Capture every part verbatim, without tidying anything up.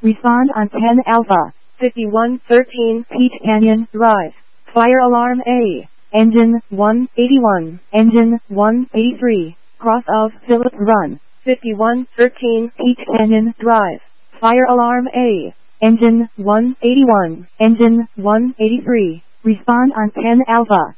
Respond on ten Alpha. fifty-one thirteen Peach Canyon Drive. Fire alarm A. Engine one eighty-one. Engine one eighty-three. Cross of Phillips Run. fifty-one thirteen Peach Canyon Drive. Fire alarm A. Engine one eighty-one. Engine one eighty-three. Respond on ten Alpha.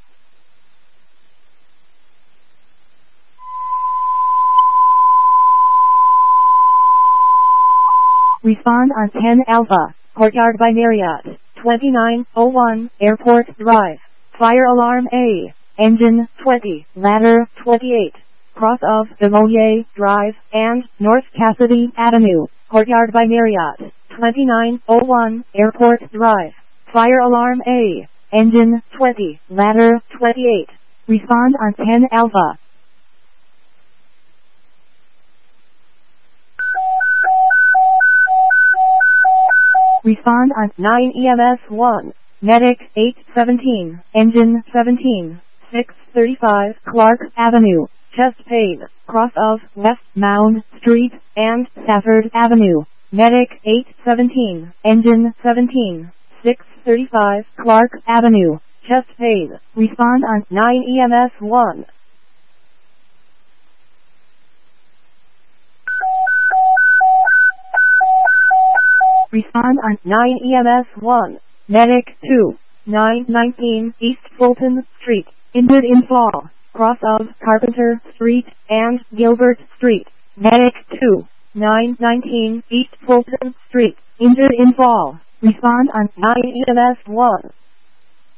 Respond on ten Alpha. Courtyard by Marriott. twenty-nine oh one Airport Drive. Fire alarm A. Engine twenty. Ladder twenty-eight. Cross of Demolier Drive and North Cassidy Avenue. Courtyard by Marriott. twenty-nine oh one Airport Drive. Fire alarm A. Engine twenty. Ladder twenty-eight. Respond on ten Alpha. Respond on nine E M S one. Medic eight seventeen. Engine seventeen. six thirty-five Clark Avenue. Chest pain. Cross of West Mound Street and Stafford Avenue. Medic eight seventeen. Engine seventeen. six thirty-five Clark Avenue. Chest pain. Respond on nine E M S one. Respond on nine E M S one. Medic two. nine nineteen East Fulton Street. Injured in fall. Cross of Carpenter Street and Gilbert Street. Medic two. nine nineteen East Fulton Street. Injured in fall. Respond on nine E M S one.